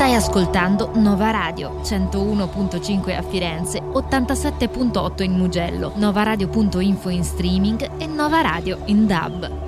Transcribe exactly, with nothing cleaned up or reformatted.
Stai ascoltando Nova Radio, centouno virgola cinque a Firenze, ottantasette virgola otto in Mugello, novaradio punto info in streaming e Nova Radio in D A B.